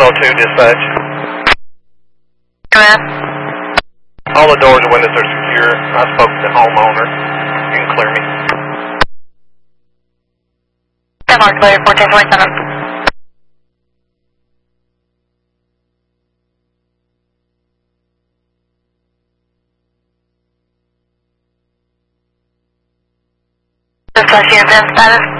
102 dispatch. Come in. All the doors and windows are secure. I spoke to the homeowner. You can clear me. 10 mark, clear, 1447. Dispatch unit 10 status.